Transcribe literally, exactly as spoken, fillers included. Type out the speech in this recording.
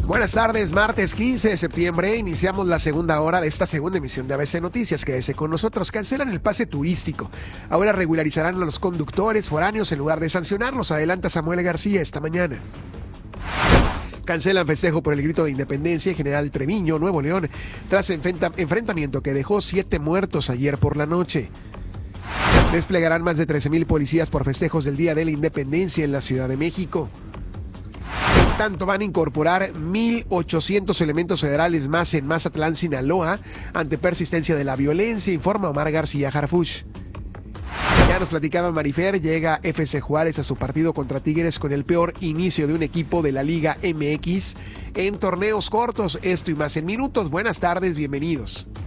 Buenas tardes, martes quince de septiembre, iniciamos la segunda hora de esta segunda emisión de A B C Noticias. Quédese con nosotros. Cancelan el pase turístico. Ahora regularizarán a los conductores foráneos en lugar de sancionarlos, adelanta Samuel García esta mañana. Cancelan festejo por el grito de independencia en General Treviño, Nuevo León, tras enfrenta- enfrentamiento que dejó siete muertos ayer por la noche. Desplegarán más de trece mil policías por festejos del Día de la Independencia en la Ciudad de México. Tanto van a incorporar mil ochocientos elementos federales más en Mazatlán, Sinaloa, ante persistencia de la violencia, informa Omar García Harfuch. Ya nos platicaba Marifer, llega F C Juárez a su partido contra Tigres con el peor inicio de un equipo de la Liga M X en torneos cortos. Esto y más en minutos. Buenas tardes, bienvenidos.